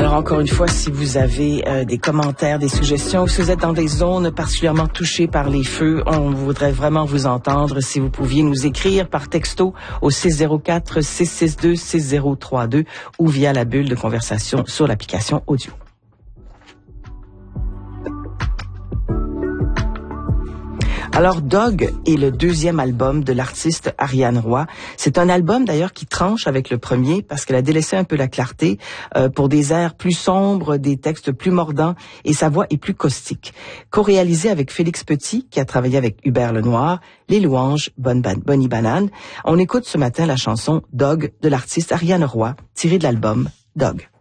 Alors encore une fois, si vous avez des commentaires, des suggestions, si vous êtes dans des zones particulièrement touchées par les feux, on voudrait vraiment vous entendre. Si vous pouviez nous écrire par texto au 604-662-6032 ou via la bulle de conversation sur l'application audio. Alors, Dog est le deuxième album de l'artiste Ariane Roy. C'est un album d'ailleurs qui tranche avec le premier parce qu'elle a délaissé un peu la clarté pour des airs plus sombres, des textes plus mordants et sa voix est plus caustique. Co-réalisé avec Félix Petit, qui a travaillé avec Hubert Lenoir, Les Louanges, Bonnie Banane. On écoute ce matin la chanson Dog de l'artiste Ariane Roy, tirée de l'album Dog.